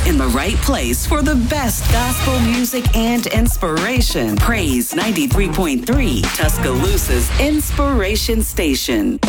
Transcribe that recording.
in the right place for the best gospel music and inspiration. Praise 93.3, Tuscaloosa's Inspiration Station.